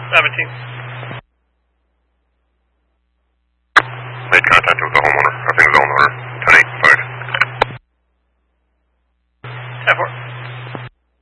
17. Made contact with the homeowner. Upping zone order. 10-8, 5. 10-4.